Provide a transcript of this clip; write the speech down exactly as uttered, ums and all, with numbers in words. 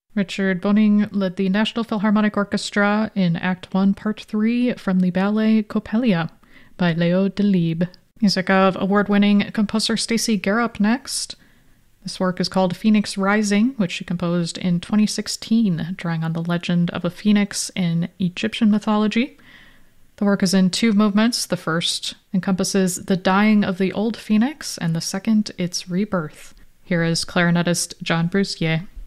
Richard Boning led the National Philharmonic Orchestra in Act one, Part three from the ballet Coppelia by Leo Delibes. Music of award-winning composer Stacy Garup next. This work is called Phoenix Rising, which she composed in twenty sixteen, drawing on the legend of a phoenix in Egyptian mythology. The work is in two movements. The first encompasses the dying of the old phoenix, and the second, its rebirth. Here is clarinetist John Brussier.